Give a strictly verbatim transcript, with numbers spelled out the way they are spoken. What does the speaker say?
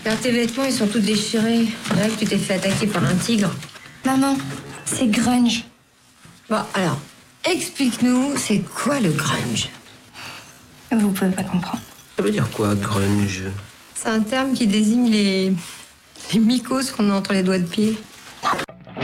Regarde, tes vêtements, ils sont tous déchirés. On dirait que tu t'es fait attaquer par un tigre. Maman, c'est grunge. Bon, alors, explique-nous, c'est quoi le grunge? Vous pouvez pas comprendre. Ça veut dire quoi, grunge? C'est un terme qui désigne les, les mycoses qu'on a entre les doigts de pied.